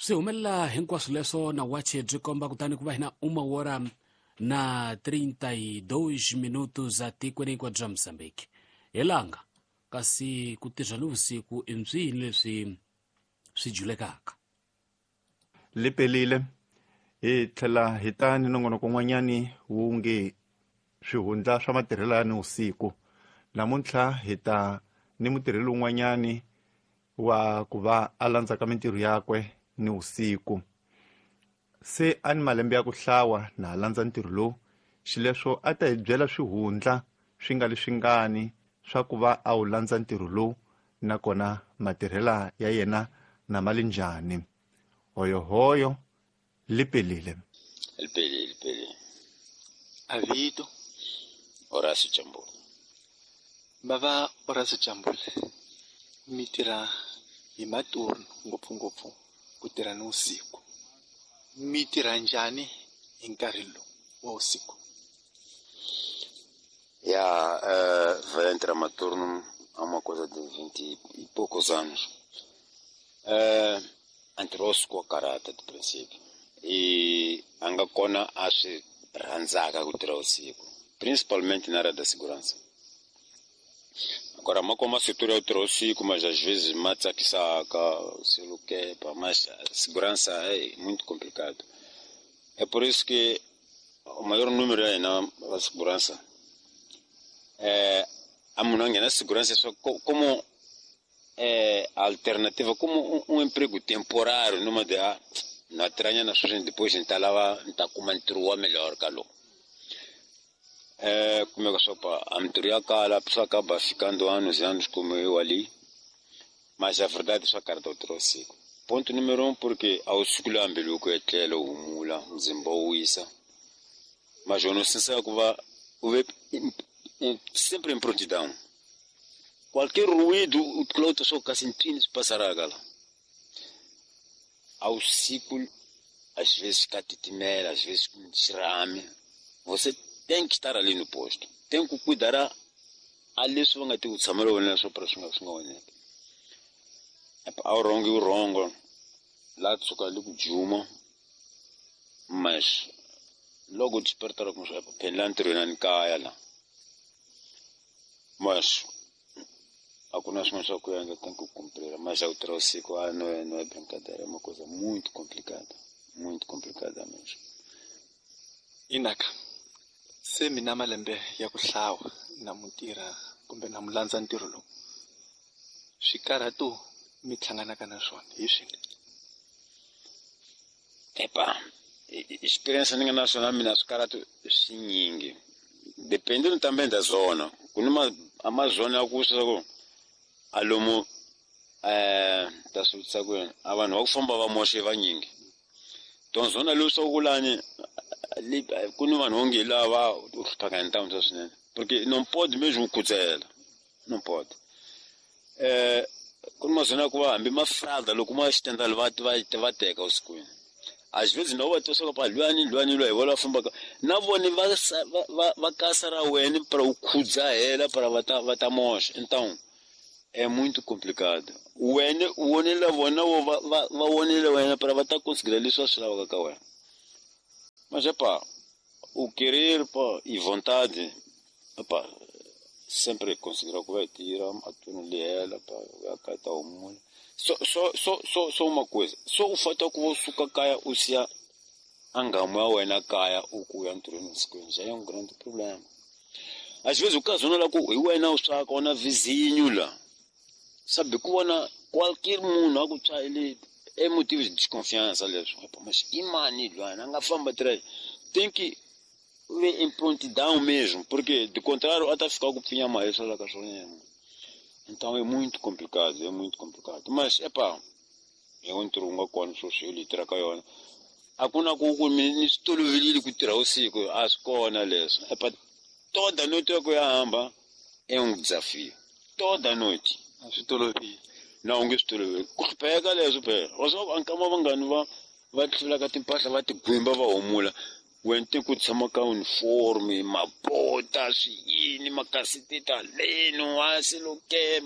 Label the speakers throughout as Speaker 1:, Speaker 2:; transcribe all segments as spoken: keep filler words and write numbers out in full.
Speaker 1: swi humelela hinkwaswo leswo na wache byi komba kutani ku va hina uma hora na trinta e dois minutos za tikweni hinkwabyo bya Mozambique hi langa, kasi ku tirha ni vusiku i byihi leswi swi julekaka.
Speaker 2: Lipelile hi tlhela hi ta ni nongonoko n'wanyani wu nge swihundla swa matirhelo ya ni usiku. Namuntlha hi ta ni mutirheli wun'wanyani wa ku va a landzaka mintirho yakwe ni usiku. Se a ni malembe ya ku hlawa na landza ntirho lowu, xileswo a ta hi byela swihundla swi nga leswi ngani swa ku va a wu landza ntirho lowu, nakona matirhela ya yena na mali njhani. Hoyo hoyo Lipelile.
Speaker 3: Lipelile, Lipelile. Avito Horacio Chambule.
Speaker 4: Bava Horacio Chambule, mi tirha hi maturno ngopfungopfu ku tirha ni usiku. Mi tirha njhani hi nkarhi lowu wa usiku?
Speaker 3: Ya, uh, vai entrar maturno há uma coisa de vinte e poucos anos. Uh, Entrou-se com a caráter de princípio. E anga kona a swi rhandzaka ku tirha usiku, principalmente na área da segurança. Agora, mas como a setor é o usiku, mas às vezes mata que saca, se o que, mas a segurança é muito complicado. É por isso que o maior número é na segurança. É, a monanha na segurança é só como é, alternativa, como um, um emprego temporário, numa de a na tranha na sua gente depois está lá, está com uma entrua melhor, calor. É, como é que eu sou para a mentoria cala, a pessoa acaba ficando anos e anos como eu ali, mas a verdade é só a cara do outro ciclo. Ponto número um, porque ao ciclo ambelo que é telo mula, desenvolvida, mas eu não sei se vai sempre em prontidão. Qualquer ruído, o cloto só casintinho se passará gala. Ao ciclo, às vezes catitimera, às vezes com tirame, você tem que estar ali no posto. Tem que cuidar ali se vão ter o samaro na sua próxima semana. Ao rongo o rongo, lá de socar ali com juma, mas logo despertar com o penlantre na caia lá. Mas algumas coisas que eu ainda tenho que cumprir, mas já o trouxe ah, não é não é brincadeira, é uma coisa muito complicada, muito complicada mesmo.
Speaker 4: Inaka, se mina malembe ya ku hlawa na mutirha kumbe na mulandza ntirho lowu, swikarhato mi hlanganaka na swona hi swihi?
Speaker 3: Epa, experiência ninguém nacional mina swikarhato swinyingi, dependendo também da zona. Kuna uma zona ya kusa ko alomo eh tasutsa ku abantu bakufamba ba moshe vanyingi. Donc zona lo sokulani kuna vanhu onge lava uhlakanta umtsa swinene, porque não pode mesmo kutsela, não pode. Eh kuna zona ku hambi mafralda loko ma xitenda levati va va teka usikwini. Às vezes não vai tocar para luani luani lo evola famba na vone va va va kasara wena para o khudza ela para vata vata mosha. Então é muito complicado. O N, o N levou, não vai vai vai o N para vai conseguir ali só será o cauê. Mas é pá, o querer pá e vontade, é pá, sempre conseguirá que vai tirar a turno dela para vai catar o mundo. Só só só só só uma coisa, só o fato que você caia o se angama o N caia o que entrou no escuro já é um grande problema. Às vezes o caso não é que o N não está com uma vizinho lá. Sabe, quando qualquer mundo ele é motivo de desconfiança, aliás, mas imani lá, não famba atrás, tem que ver em prontidão mesmo, porque de contrário até ficar com pinha mais lá cachorrinha. Então é muito complicado, é muito complicado. Mas é pá, eu entro uma quando sou cheio de tracaiona. Hakuna kuku ministro vili kutira usiku askona leso. É pá, toda noite eu amba é um desafio. Toda noite.
Speaker 4: Asitolovi.
Speaker 3: Não, gostolovi. Pega leso pé. Oso ankama vangani va va tlula ka timpahla va tigwimba va humula. Wente ku tshama ka uniforme, mabota, swiyini, makasiteta leno, wasi lokema.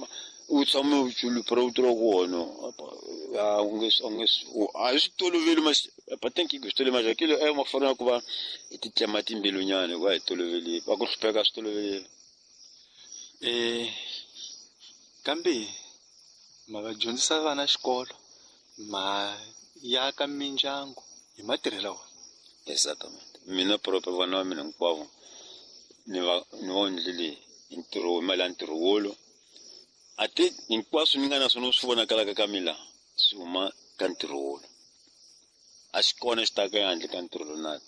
Speaker 3: u tshame u chulupira u tirha kona a u nge a nge a swi toloveli mas pa tenki ku swi toloveli mas akilo e mafarana ku va i ti tlema timbilunyana ku va hi toloveli va ku hlupheka swi toloveli
Speaker 4: eh kambe ma va dyondzisa vana xikolo ma yaka mindyangu hi matirhelo wa
Speaker 3: exactamente mina proprio vana va mina hinkwavo ni va ni va ndlile ntirho mali ya ntirho wolo a ti hinkwaswo ni nga na swona swi vonakalaka ka mina swi huma ka ntirho wolo a xi kona xi taka ehandle ka ntirho lowu na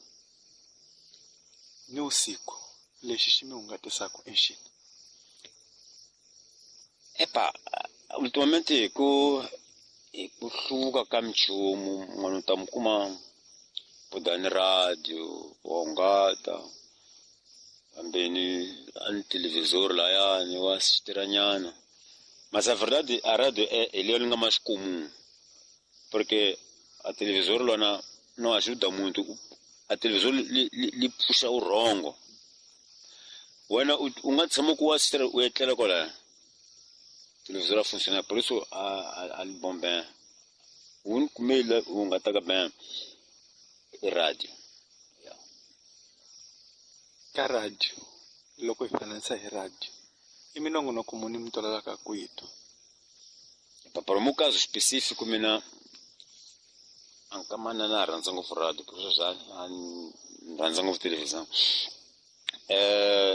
Speaker 4: ni usiku lexi xi mi hungatisaka exini
Speaker 3: epa ultimamente hi ku hi ku hluka ka minchumu n'wana u ta mi kuma bodani radio wa hungata kambeni a ni televisor layani wa xitiranyana mas a verdade a radio é ele não mais comum porque a televisor lona não ajuda muito a televisor li, li, li puxa o rongo wena u nga tshama ku wa sitira u etlela kola televisor a funciona por isso a a, a bom bem un kumela u nga ta ka bem e radio yeah.
Speaker 4: Ka radio loko hi fananisa hi radio i minongonoko muni mi tolelaka ku yi twa
Speaker 3: para o meu caso específico mina anka mana na rhandza ngopfu radio por isso já rhandza ngopfu televisão eh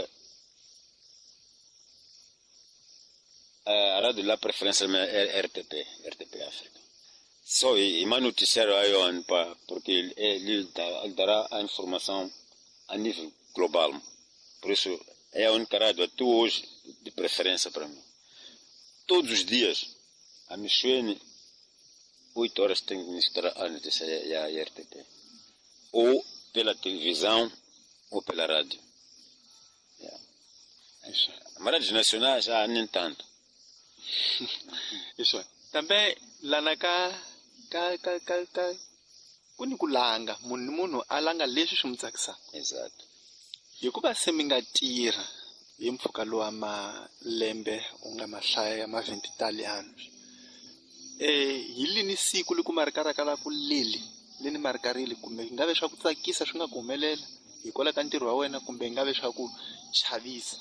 Speaker 3: a radio la preferência minha é R T P R T P África só e mais noticiário aí para porque ele dará a informação a nível global por isso é a única rádio até hoje de preferência para mim todos os dias a Michuene oito horas tem que ministrar a notícia e a R T P ou pela televisão ou pela rádio yeah. Isso. A rádio nacional já nem tanto
Speaker 4: isso também lá na ka ka ka ka ka kuni ku langa munhu munhu a langa leswi swi mu tsakisaka
Speaker 3: exato
Speaker 4: hikuva se mi nga tirha hi mpfhuka lowu wa malembe u nga mahlaya ya mavhenti italiano eh hi lini siku liku ma ri karakala ku lili lini ma ri karili kumbe nga ve swa ku tsakisa swi nga ku humelela hi kola ka ntirho wa wena kumbe nga ve swa ku chavisa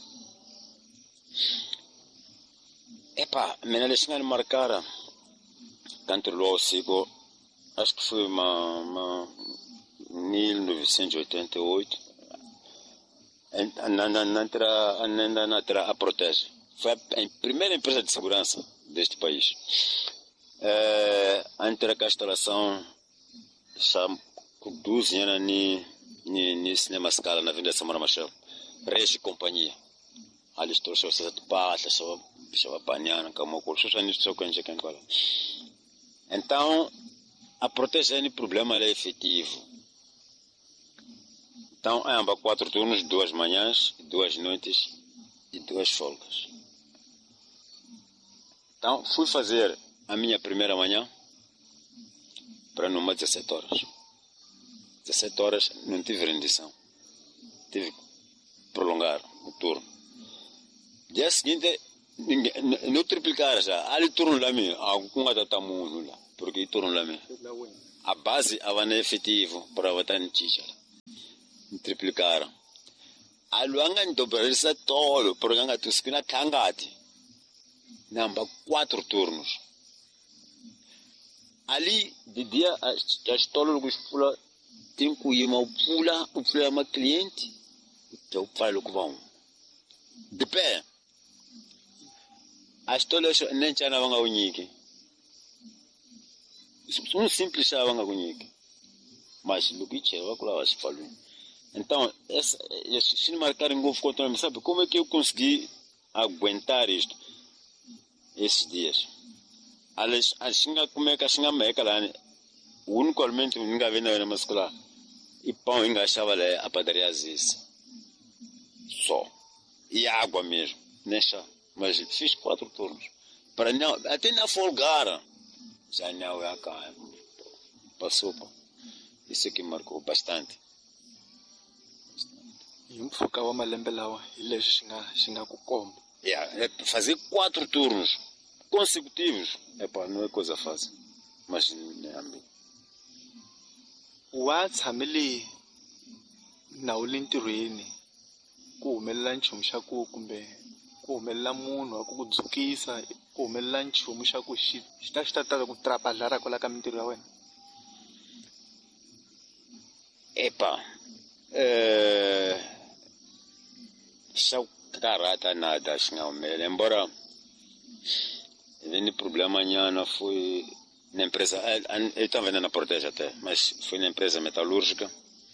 Speaker 3: epa mina lexi nga ni markara ka ntirho lowa usiku acho que foi uma, uma mil novecentos e oitenta e oito na na na na na na a Protege foi a, a primeira empresa de segurança deste país é, a entrar com a instalação com doze anos ni ni ni cinema Scala na Avenida Samora Machel Regi Companhia ali estou só se passa só só banhando como curso só nisso que a gente quer falar então a Protege é um problema é efetivo então é amba quatro turnos duas manhãs duas noites e duas folgas então fui fazer a minha primeira manhã para numa dezessete horas dezessete horas não tive rendição tive que prolongar o turno dia seguinte não triplicar já ali turno lá mim algum tá mundo lá porque turno lá mim a base avana efetivo para votar em teacher triplicaram a luanga ndobrelisa tolo porque anga tuskina thangati namba quatro turnos ali de dia a estolo que pula tem que ir mal pula o pula uma cliente já o falo que vão de pé a estolo nem chana vanga unyiki um simples chava vanga unyiki mas lo que chega lá vai se falar então essa se me marcar em golfe contra mim sabe como é que eu consegui aguentar isto esses dias aliás a xinga como é que a xinga meca lá o único alimento que ninguém vê na masculina e pão engaixava lá a padaria Aziz só e água mesmo nessa mas fiz quatro turnos para não até na folgara já não é cá passou pô. Isso que marcou bastante
Speaker 4: hi mpfhuka wa malembe lawa hi leswi swi nga swi nga ku komba
Speaker 3: yeah, fazer quatro turnos consecutivos, epa, não é coisa fácil. Mas é amigo.
Speaker 4: Wa tshamile na u le ntirhweni ku humelela nchumu xa ku kumbe ku humelela munhu wa ku ku dzukisa ku humelela nchumu xa ku xi xi ta xi ta ta ku trapazara kwala ka mintirho ya wena?
Speaker 3: Epa, eh, xa karata nada xi nga humelela, embora veni problema nyana foi na empresa, ele está vendendo na Protege até, mas foi na empresa metalúrgica.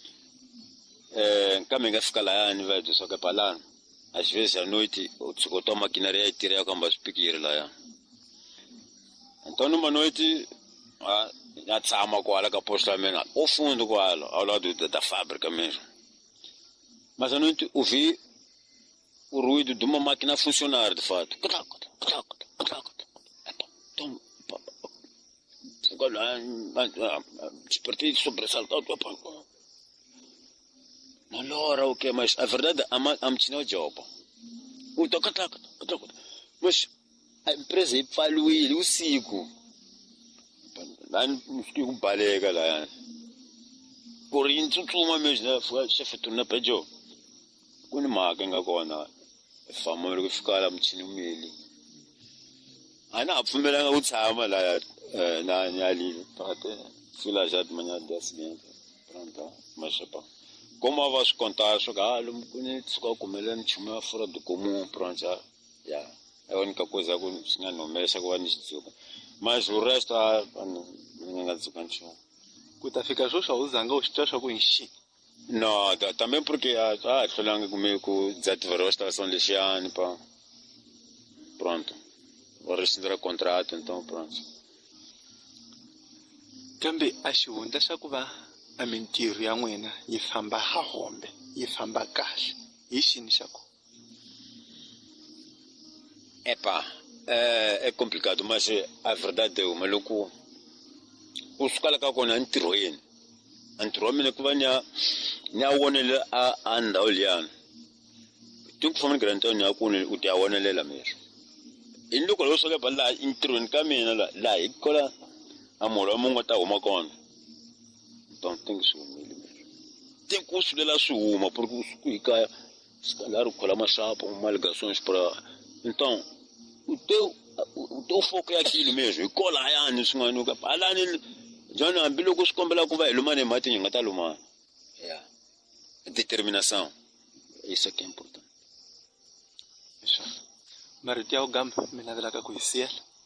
Speaker 3: É, caminho fica lá, velho, só que para lá, às vezes à noite, eu tomo a maquinaria e tirei a camba de piqueira lá. Então, numa noite, já tsama com ela, que aposta mesmo, ao fundo com ela, ao lado da, da fábrica mesmo. Mas à noite, ouvi o ruído de uma máquina funcionar, de fato. Então, despertei de sobressaltado. Na hora o que? Mas a verdade, a máquina é o job. Mas a empresa falou ele, o cinco. Lá no fiquei com balega lá. Correndo tudo uma mesmo, foi chefe de turno pediu. Quando máquina agora, é famoso que ficar lá mexendo nele. Ah, não, primeiro eu estava lá na na ali, fui lá já de manhã do dia seguinte, pronto, mas é pá. Como eu vou contar, chegar, não conheço, só como ele não tinha fora do comum, pronto, já, já. É a única coisa que eu tinha no mês, agora não sei. Mas o resto, não é nada de
Speaker 4: Kuta fica justo usando os teus alguns enchi.
Speaker 3: Não, também porque ah, falando comigo, desativaram a estação de Xiane, pá. Pronto. Vou rescindir o contrato, então pronto.
Speaker 4: Kambe a xihundla xa ku va a mintirho ya n'wina yi famba hahombe yi famba kahle hi xini xa ku?
Speaker 3: Epá, é, é complicado, mas a verdade é o maluco. O escola que eu não entro em, entro em que vai na na onele a anda olhando. Tem que fazer grande na onele o dia onele lá mesmo. E no colo só que para lá entro em caminho lá lá e cola a mora mungo tá uma con. Então tem que subir mesmo. Tem que subir lá suma porque os cuica escalar o cola mais chapa uma ligações para então o teu o teu foco é aquilo mesmo. E cola aí nisso mano que para lá nem já não bilo que os combela com vai lumane matinho ngata luma. É. Determinação. Isso aqui é importante.
Speaker 4: Isso. Mas o gama me nada lá com isso.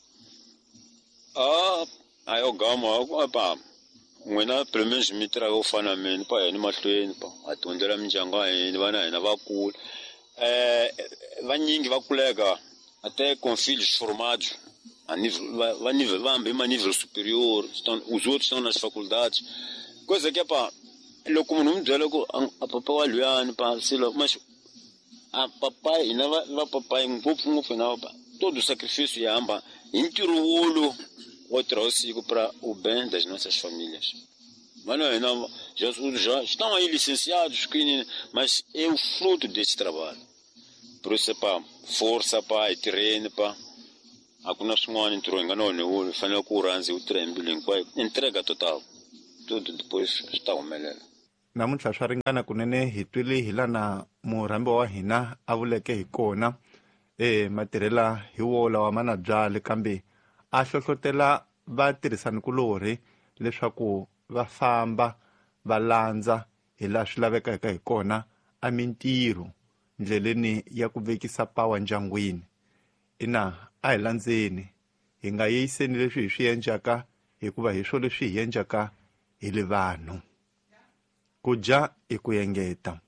Speaker 3: Ah, aí o gama, pá. Mwena primeiro me trago fanamento, pá, é numa treino, pá. Atondera mjanga ainda vai na vai cool. É, vai ninguém vai colega até com filhos formados a nível vai nível vai bem a nível superior, estão os outros estão nas faculdades. Coisa que é pá, ele como não diz logo a papai olhando para se lo, mas a papai não vai vai papai um pouco no final, pá. Todo o sacrifício é amba, intiro o olho o trouxe para o bem das nossas famílias. Mas não, não já, já estão aí licenciados, mas é o fruto desse trabalho. Por isso, pá, força, pá, e treino, pá. Aqui nós não entrou em ganho, o final curança, o treino, entrega total. Tudo depois está o melhor.
Speaker 2: Namuntlha swa ringana kunene hi twile hi lana murambi wa hina a vuleke hi kona e matirhela hi wola wa manabyale kambe a hlohlotela vatirhisanikulori leswaku va famba va landza hi laha swi lavekaka hi kona a mintirho ndleleni ya ku vekisa pawa ndyangwini. Ina a hi landzeni hi nga yiseni leswi hi swi endlaka hikuva hi swo leswi hi endlaka hi le vanhu ku dya i ku yengeta.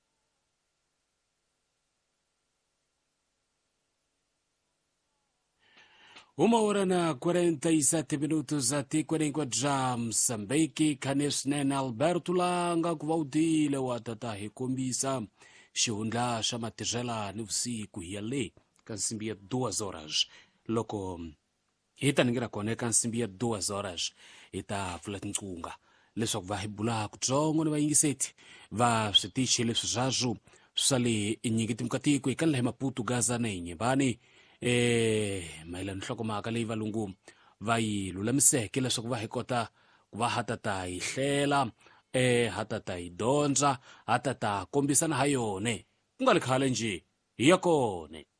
Speaker 1: Uma hora na quarenta e sete minutos ati kwenengwa dza Msambiki khanesnene Alberto Langa kuvautile wa tata hi kombisa xihundla xa matirhela ni vusiku hi yale ka nsimbi ya duas horas loko hi ta ningira kona eka nsimbi ya duas horas hi ta pfula tinqunga leswaku va hi bula kutsongo ni vayingiseti va switichi leswi zwazwo swa le nyingiti mukatiko hi kanila hi Maputo Gaza na Inyembane eh mayelana nhlokomhaka leyi valungu va yi lulamiseke leswaku va hi kota ku va hatata hi hlela eh hatata hi dyondza hatata kombisana ha yone ku nga li khale nje hi ya kone.